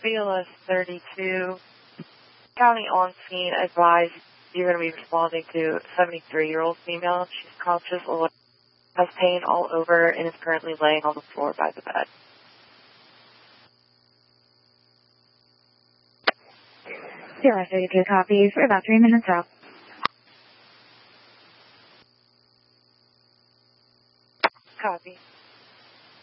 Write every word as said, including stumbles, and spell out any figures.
B L S thirty-two, county on scene, advised you're going to be responding to a seventy-three-year-old female. She's conscious, has pain all over, and is currently laying on the floor by the bed. Zero thirty-two copies. We're about three minutes out. Copy.